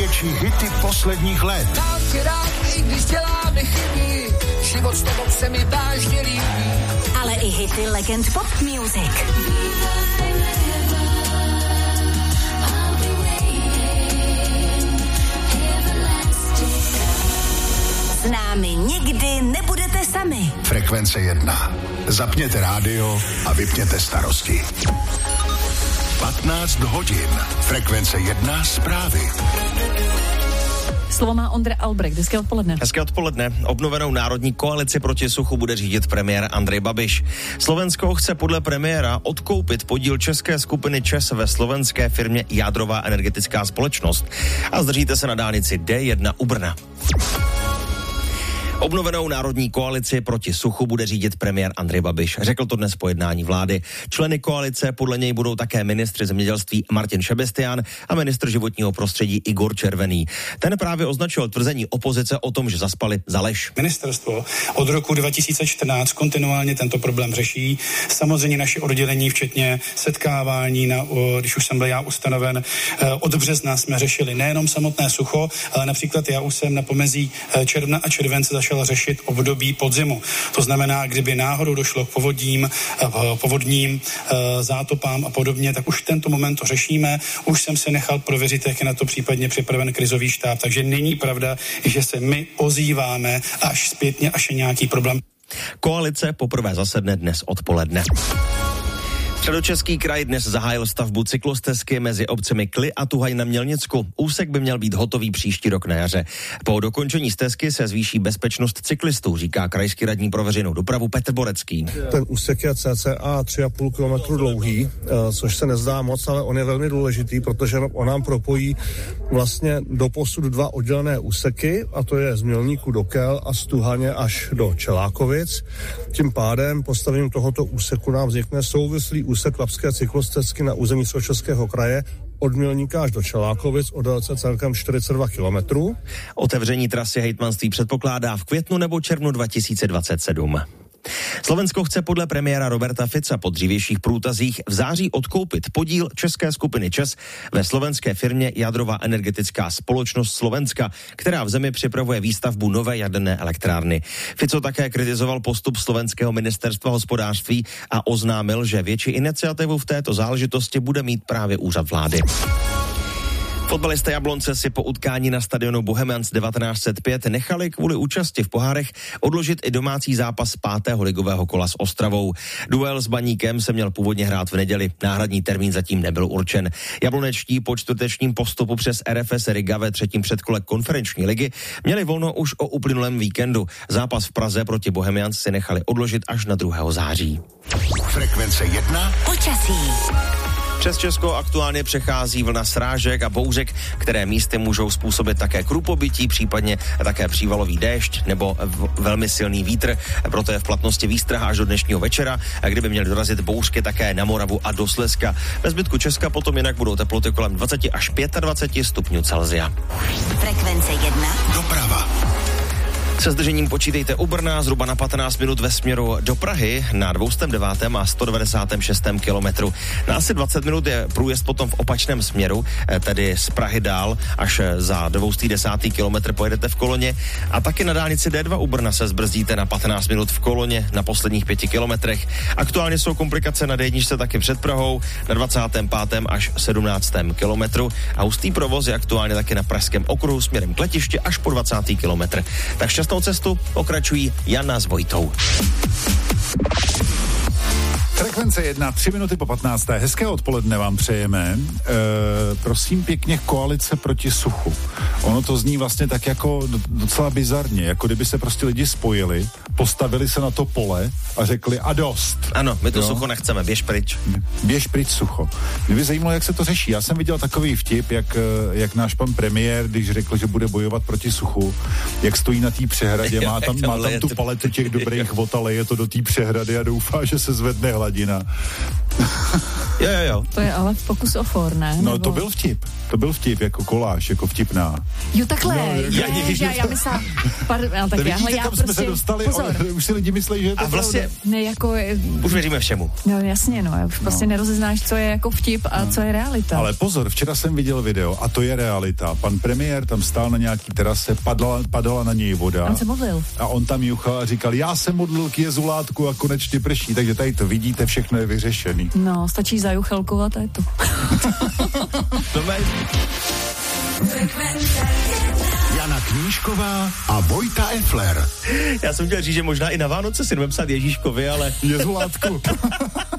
největší hity posledních let. Mám tě rád, i když děláme chyby, život s tebou se mi vážně líbí. Ale i hity legend pop music. S námi nikdy nebudete sami. Frekvence 1. Zapněte rádio a vypněte starosti. 15 hodin. Frekvence 1 zprávy. Slovo má Ondra Albrecht. Hezké odpoledne. Hezké odpoledne. Obnovenou národní koalici proti suchu bude řídit premiér Andrej Babiš. Slovensko chce podle premiéra odkoupit podíl české skupiny ČEZ ve slovenské firmě Jádrová energetická společnost. A zdržíte se na dálnici D1 u Brna. Obnovenou národní koalici proti suchu bude řídit premiér Andrej Babiš. Řekl to dnes po jednání vlády. Členy koalice podle něj budou také ministři zemědělství Martin Šebestián a ministr životního prostředí Igor Červený. Ten právě označil tvrzení opozice o tom, že zaspali za lež. Ministerstvo od roku 2014 kontinuálně tento problém řeší. Samozřejmě naše oddělení, včetně setkávání, když už jsem byl já ustanoven, od března jsme řešili nejenom samotné sucho, ale například já už jsem na pomezí června a července začal řešit období podzimu. To znamená, kdyby náhodou došlo k povodním zátopám a podobně, tak už v tento moment to řešíme. Už jsem se nechal prověřit, jak je na to případně připraven krizový štáb. Takže není pravda, že se my ozýváme až zpětně, až je nějaký problém. Koalice poprvé zasedne dnes odpoledne. Středočeský kraj dnes zahájil stavbu cyklostezky mezi obcemi Kly a Tuhaj na Mělnicku. Úsek by měl být hotový příští rok na jaře. Po dokončení stezky se zvýší bezpečnost cyklistů, říká krajský radní pro veřejnou dopravu Petr Borecký. Ten úsek je cca 3,5 kilometru dlouhý, což se nezdá moc, ale on je velmi důležitý, protože on nám propojí vlastně doposud 2 oddělené úseky, a to je z Mělníku do Kel a z Tuhaně až do Čelákovic. Tím pádem postavením tohoto úseku nám vznikne souvislý úsek labské cyklostezky na území Středočeského kraje od Mělníka až do Čelákovic o délce celkem 42 kilometrů. Otevření trasy hejtmanství předpokládá v květnu nebo červnu 2027. Slovensko chce podle premiéra Roberta Fica po dřívějších průtazích v září odkoupit podíl české skupiny ČEZ ve slovenské firmě Jádrová energetická společnost Slovenska, která v zemi připravuje výstavbu nové jaderné elektrárny. Fico také kritizoval postup slovenského ministerstva hospodářství a oznámil, že větší iniciativu v této záležitosti bude mít právě úřad vlády. Fotbalisté Jablonce si po utkání na stadionu Bohemians 1905 nechali kvůli účasti v pohárech odložit i domácí zápas 5. ligového kola s Ostravou. Duel s Baníkem se měl původně hrát v neděli, náhradní termín zatím nebyl určen. Jablonečtí po čtvrtečním postupu přes RFS Riga ve 3. předkole konferenční ligy měli volno už o uplynulém víkendu. Zápas v Praze proti Bohemians si nechali odložit až na 2. září. Frekvence 1. Počasí. Přes Česko aktuálně přechází vlna srážek a bouřek, které místy můžou způsobit také krupobytí, případně také přívalový déšť nebo velmi silný vítr. Proto je v platnosti výstraha až do dnešního večera, kdyby měly dorazit bouřky také na Moravu a do Slezska. Ve zbytku Česka potom jinak budou teploty kolem 20 až 25 stupňů Celsia. Frekvence 1. Doprava. Se zdržením počítejte u Brna zhruba na 15 minut ve směru do Prahy na 209. a 196. kilometru. Na asi 20 minut je průjezd potom v opačném směru, tedy z Prahy dál až za 210. kilometr pojedete v koloně a taky na dálnici D2 u Brna se zbrzdíte na 15 minut v koloně na posledních 5 kilometrech. Aktuálně jsou komplikace na D1 taky před Prahou na 25. až 17. kilometru a hustý provoz je aktuálně taky na pražském okruhu směrem k letišti až po 20. kilometr. Tak šťastnou cestu pokračují Jana s Vojtou. Frekvence 1, 3 minuty po 15. Hezké odpoledne vám přejeme. Prosím pěkně, koalice proti suchu. Ono to zní vlastně tak jako docela bizarně, jako kdyby se prostě lidi spojili, postavili se na to pole a řekli a dost. Ano, my to sucho nechceme, běž pryč. Běž pryč sucho. Mě by zajímalo, jak se to řeší. Já jsem viděl takový vtip, jak náš pan premiér, když řekl, že bude bojovat proti suchu, jak stojí na té přehradě, má tam tu paletu těch dobrých vod a leje to do té přehrady a doufá, že se zvedne hladina. Jo. To je ale pokus o for, ne? No Nebo... to byl vtip, jako koláž, jako vtipná. Jo, takhle, já myslím, tak já kam prostě, jsme se dostali, ale už si lidi myslí, že je to a vlastně pravda. Ne, jako... Už věříme všemu. No jasně, já už prostě nerozeznáš, co je jako vtip a co je realita. Ale pozor, včera jsem viděl video a to je realita. Pan premiér tam stál na nějaký terase, padala na něj voda. On se modlil. A on tam juchal a říkal, já jsem modlil k jezulátku a konečně prší, takže tady to vidíte, všechno je vyřešený. No, stačí zajuchelkovat a je to. Jana Knížková a Vojta Effler. Já jsem chtěl říct, že možná i na Vánoce si budeme psát Ježíškovi, ale... Jezulátku.